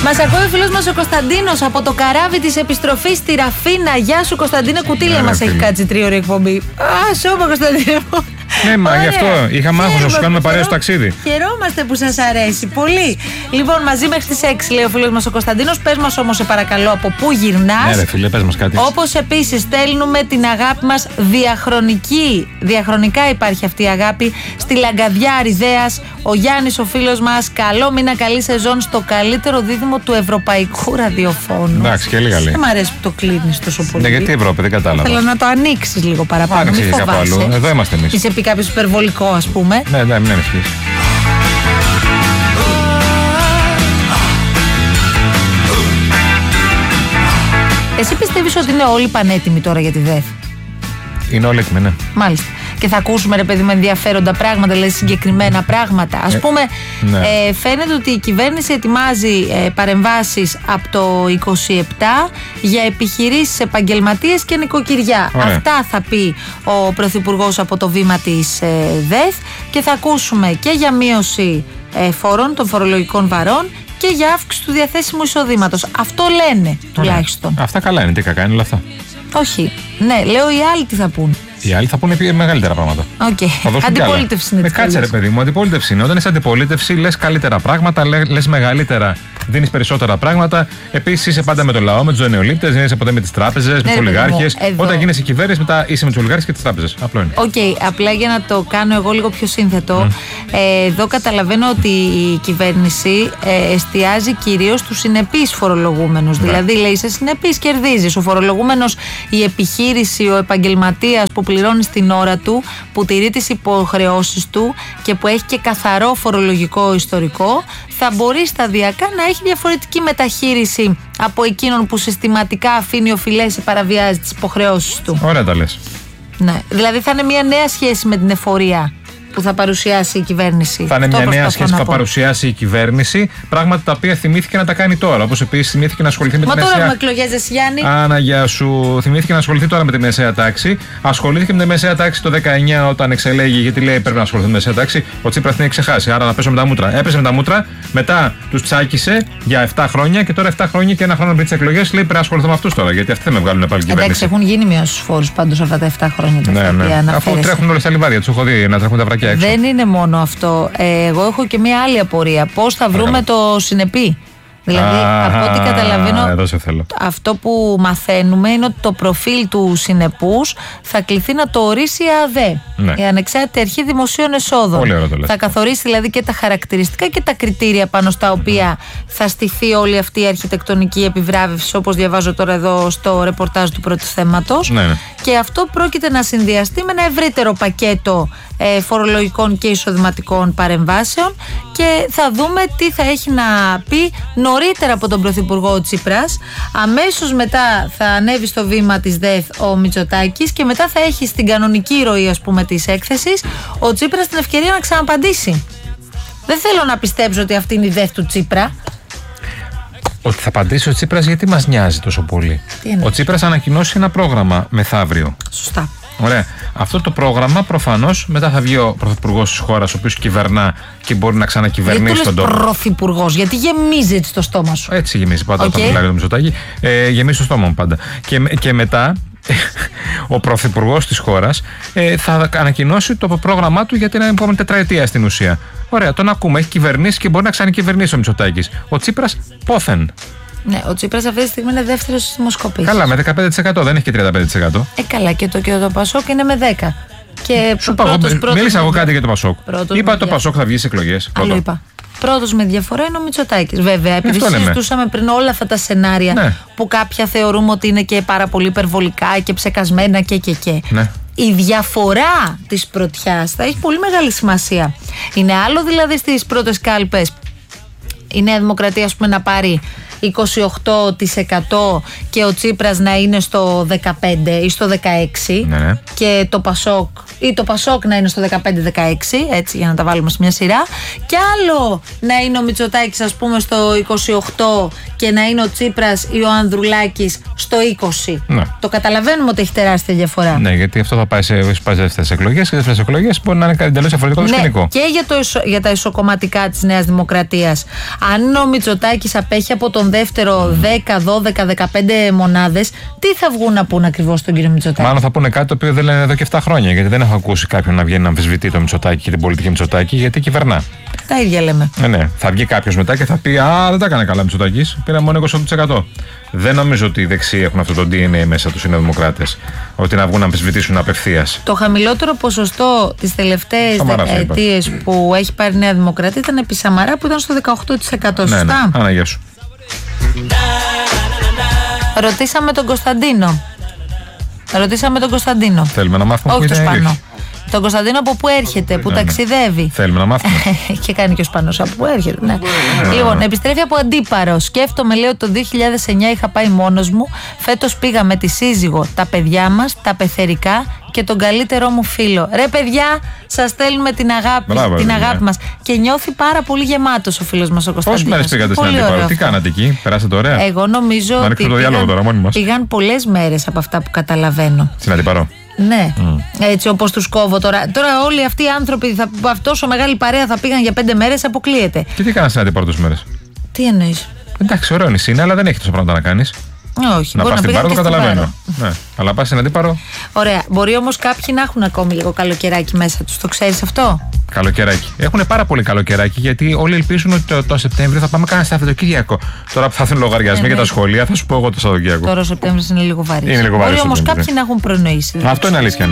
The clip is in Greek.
Μας ακούει ο φίλος μας ο Κωνσταντίνος από το καράβι της επιστροφής στη Ραφίνα. Γεια σου Κωνσταντίνε, κουτίλια μας έχει κάτσει 3 ώρες εκπομπή. Α, σώμα Κωνσταντίνε. Ναι, μα γι' αυτό είχαμε άγχος να σου κάνουμε παρέα στο ταξίδι. Χαιρόμαστε που σας αρέσει πολύ. Λοιπόν, μαζί μέχρι τις 6 λέει ο φίλος μας ο Κωνσταντίνος. Πες μας όμως, σε παρακαλώ, από πού γυρνάς. Ναι, ρε φίλε, πες μας κάτι. Όπως επίσης στέλνουμε την αγάπη μας διαχρονική. Διαχρονικά υπάρχει αυτή η αγάπη στη Λαγκαδιά Αριδέας. Ο Γιάννης, ο φίλος μας, καλό μήνα, καλή σεζόν στο καλύτερο δίδυμο του ευρωπαϊκού ραδιοφώνου. Εντάξει, και λίγα λέει. Δεν μ' αρέσει που το κλείνεις τόσο πολύ. Ναι, γιατί Ευρώπη, δεν κατάλαβα. Θέλω να το ανοίξεις λίγο παραπάνω. Άνοιξε μην και κάπου φοβάσαι. αλλού. Εδώ είμαστε εμείς. Είσαι πει κάποιο υπερβολικό, ας πούμε. Ναι, μην ανησυχείς. Εσύ πιστεύεις ότι είναι όλοι πανέτοιμοι τώρα για τη ΔΕΘ? Είναι όλοι έτοιμοι, ναι. Μάλιστα. Και θα ακούσουμε, ρε παιδί, με ενδιαφέροντα πράγματα, δηλαδή συγκεκριμένα πράγματα. Ας πούμε, ναι. Φαίνεται ότι η κυβέρνηση ετοιμάζει παρεμβάσεις από το 27 για επιχειρήσεις, επαγγελματίες και νοικοκυριά. Ωραία. Αυτά θα πει ο Πρωθυπουργός από το βήμα της ΔΕΘ και θα ακούσουμε και για μείωση φόρων, των φορολογικών βαρών και για αύξηση του διαθέσιμου εισοδήματος. Αυτό λένε τουλάχιστον. Αυτά καλά είναι, τι κακά είναι όλα αυτά. Όχι. Ναι, λέω οι άλλοι τι θα πούν. Οι άλλοι θα πούνε μεγαλύτερα πράγματα. Okay. Αντιπολίτευση είναι. Κάτσε ρε παιδί μου, αντιπολίτευση είναι. Όταν είσαι αντιπολίτευση, λες καλύτερα πράγματα, λες μεγαλύτερα, δίνεις περισσότερα πράγματα. Επίσης είσαι πάντα με το λαό, με τους νεολύπτες, δεν είσαι ποτέ με τις τράπεζες, με τους ολιγάρχες. Όταν γίνεσαι κυβέρνηση, μετά είσαι με τους ολιγάρχες και τις τράπεζες. Απλό είναι. Οκ, απλά για να το κάνω εγώ λίγο πιο σύνθετο. Εδώ καταλαβαίνω ότι η κυβέρνηση εστιάζει κυρίως στους συνεπείς φορολογούμενους. Δηλαδή, λέει, είσαι συνεπής, κερδίζεις. Ο φορολογούμενος, η επιχείρηση, ο επαγγελματίας που πληρώνει στην ώρα του, που τηρεί τις υποχρεώσεις του και που έχει και καθαρό φορολογικό ιστορικό, θα μπορεί σταδιακά να έχει διαφορετική μεταχείριση από εκείνον που συστηματικά αφήνει οφειλές ή παραβιάζει τις υποχρεώσεις του. Ωραία τα λες. Ναι, δηλαδή θα είναι μια νέα σχέση με την εφορία που θα παρουσιάσει η κυβέρνηση. Θα είναι μια νέα σχέση που θα παρουσιάσει η κυβέρνηση. Πράγματα τα οποία θυμήθηκε να τα κάνει τώρα. Όπως επίσης θυμήθηκε να ασχοληθεί με τη μεσαία. Μα τώρα έχουμε εκλογές, Γιάννη. Άνα, γεια σου. Θυμήθηκε να ασχοληθεί τώρα με τη μεσαία τάξη. Ασχολήθηκε με τη μεσαία τάξη το 19 όταν εξελέγει, γιατί λέει πρέπει να ασχοληθεί με τη μεσαία τάξη. Ο Τσίπρας την έχει ξεχάσει. Άρα να πέσω με τα μούτρα. Έπεσε με τα μούτρα, μετά τους τσάκισε για 7 χρόνια και τώρα 7 χρόνια και 1 χρόνο πριν τις εκλογές λέει πρέπει να ασχοληθώ με αυτούς τώρα. Γιατί αυτοί δεν με βγάλουν πάλι κυβέρνηση. Εντάξει, έχουν γίνει μειώσεις στους φόρους πάντως αυτά τα 7 χρόνια. Ναι. Αφού τρέχουν όλοι στα λιβάδια, τους έχω δει να τρέχουν τα βρακιά έξω. Δεν είναι μόνο αυτό. Εγώ έχω και μία άλλη απορία. Πώς θα βρούμε το συνεπή? Δηλαδή, από ό,τι καταλαβαίνω, εδώ σε θέλω. Αυτό που μαθαίνουμε είναι ότι το προφίλ του συνεπούς θα κληθεί να το ορίσει η ΑΔΕ, η Ανεξάρτητη Αρχή Δημοσίων Εσόδων. Πολύ ωραίο το λες. Θα καθορίσει δηλαδή και τα χαρακτηριστικά και τα κριτήρια πάνω στα οποία θα στηθεί όλη αυτή η αρχιτεκτονική επιβράβευση, όπως διαβάζω τώρα εδώ στο ρεπορτάζ του πρώτου θέματος. Ναι. Και αυτό πρόκειται να συνδυαστεί με ένα ευρύτερο πακέτο φορολογικών και εισοδηματικών παρεμβάσεων και θα δούμε τι θα έχει να πει νωρίτερα από τον Πρωθυπουργό Τσίπρας. Αμέσως μετά θα ανέβει στο βήμα της ΔΕΘ ο Μητσοτάκης και μετά θα έχει στην κανονική ροή, ας πούμε, της έκθεσης ο Τσίπρας την ευκαιρία να ξαναπαντήσει. Δεν θέλω να πιστέψω ότι αυτή είναι η ΔΕΘ του Τσίπρα. Ότι θα απαντήσει ο Τσίπρας, γιατί μας νοιάζει τόσο πολύ. Ο Τσίπρας ανακοινώσει ένα πρόγραμμα μεθαύριο. Σωστά. Ωραία. Αυτό το πρόγραμμα προφανώς μετά θα βγει ο πρωθυπουργός της χώρας, ο οποίος κυβερνά και μπορεί να ξανακυβερνήσει τον τόπο. Πρωθυπουργός, γιατί γεμίζει έτσι το στόμα σου. Έτσι γεμίζει πάντα όταν μιλάει για το Μητσοτάκη. Γεμίζει το στόμα μου πάντα. Και μετά ο πρωθυπουργός της χώρας θα ανακοινώσει το πρόγραμμά του για την επόμενη τετραετία στην ουσία. Ωραία, τον ακούμε. Έχει κυβερνήσει και μπορεί να ξανακυβερνήσει ο Μητσοτάκης. Ο Τσίπρας πόθεν. Ναι, ο Τσίπρας αυτή τη στιγμή είναι δεύτερος στις δημοσκοπήσεις. Καλά, με 15%, δεν έχει και 35%. Καλά, και το Πασόκ είναι με 10%. Και μίλησα εγώ κάτι για το Πασόκ. Είπα το Πασόκ θα βγει στις εκλογές. Άλλο είπα. Πρώτος με διαφορά είναι ο Μητσοτάκης. Βέβαια, επειδή συζητούσαμε πριν όλα αυτά τα σενάρια που κάποια θεωρούμε ότι είναι και πάρα πολύ υπερβολικά και ψεκασμένα και. Ναι. Η διαφορά της πρωτιάς θα έχει πολύ μεγάλη σημασία. Είναι άλλο δηλαδή στις πρώτες κάλπες η Νέα Δημοκρατία, ας πούμε, να πάρει 28% και ο Τσίπρας να είναι στο 15% ή στο 16%, Ναι. και το Πασόκ ή το Πασόκ να είναι στο 15-16%, έτσι για να τα βάλουμε σε μια σειρά, και άλλο να είναι ο Μητσοτάκης ας πούμε στο 28% και να είναι ο Τσίπρας ή ο Ανδρουλάκης στο 20%. Ναι. Το καταλαβαίνουμε ότι έχει τεράστια διαφορά. Ναι, γιατί αυτό θα πάει σε δεύτερες εκλογές, και δεύτερες εκλογές μπορεί να είναι κάτι εντελώς διαφορετικό το σκηνικό. Και για τα ισοκομματικά της Νέας Δημοκρατίας. Αν ο Μητσοτάκης απέχει από τον δεύτερο 10, 12, 15 μονάδες, τι θα βγουν να πούν ακριβώς τον κύριο Μητσοτάκη? Μάλλον θα πούνε κάτι το οποίο δεν λένε εδώ και 7 χρόνια. Γιατί δεν έχω ακούσει κάποιον να βγαίνει να αμφισβητεί το Μητσοτάκη και την πολιτική Μητσοτάκη, γιατί κυβερνά. Τα ίδια λέμε. Ναι. Θα βγει κάποιος μετά και θα πει: Α, δεν τα έκανε καλά Μητσοτάκης. Πήρα μόνο 20%. Δεν νομίζω ότι οι δεξιοί έχουν αυτό το DNA μέσα τους οι νεοδημοκράτες. Ότι να βγουν να αμφισβητήσουν απευθείας. Το χαμηλότερο ποσοστό τις τελευταίες δεκαετίες που έχει πάρει η Νέα Δημοκρατία ήταν επί Σαμαρά, που ήταν στο 18%. Σωστά. Ναι, Αναγία σου. Ρωτήσαμε τον Κωνσταντίνο. Θέλουμε να μάθουμε Όχι πού το είναι η Σπανό. αλήθεια. Τον Κωνσταντίνο από πού έρχεται, που ταξιδεύει. Θέλουμε να μάθουμε. Και κάνει και ο Σπανός από πού έρχεται. Ναι. Λοιπόν, επιστρέφει από Αντίπαρο. Σκέφτομαι, λέει, ότι το 2009 είχα πάει μόνος μου. Φέτος πήγα με τη σύζυγο, τα παιδιά μας, τα πεθερικά και τον καλύτερό μου φίλο. Ρε παιδιά, σας στέλνουμε την αγάπη μας. Και νιώθει πάρα πολύ γεμάτος ο φίλος μας ο Κωνσταντίνος. Πόσες μέρες πήγατε στην Αντίπαρο, τι κάνατε εκεί, περάσατε ωραία? Εγώ νομίζω ότι πήγαν πολλές μέρες από αυτά που καταλαβαίνω. Στην Αντίπαρο. Ναι, έτσι όπως τους κόβω τώρα. Τώρα όλοι αυτοί οι άνθρωποι, τόσο μεγάλη παρέα θα πήγαν για 5 μέρες, αποκλείεται. Και τι κάνατε στην Αντίπαρο τόσες μέρες? Τι εννοείς? Εντάξει, ωραίο νησί είναι, αλλά δεν έχει τόσο πράγματα να κάνεις. Όχι, να πας στην Πάρο, το καταλαβαίνω. Ναι. Αλλά πας στην Αντίπαρο. Ωραία. Μπορεί όμως κάποιοι να έχουν ακόμη λίγο καλοκαιράκι μέσα τους. Το ξέρεις αυτό? Καλοκαιράκι. Έχουν πάρα πολύ καλοκαιράκι, γιατί όλοι ελπίζουν ότι το Σεπτέμβριο θα πάμε κανένα Σαββατοκύριακο. Τώρα που θα έρθουν λογαριασμοί για τα σχολεία, θα σου πω εγώ το Σαββατοκύριακο. Τώρα ο Σεπτέμβριος είναι λίγο βαρύς. Είναι λίγο βαρύς. Μπορεί όμως κάποιοι να έχουν προνοήσει. Αυτό είναι αλήθεια.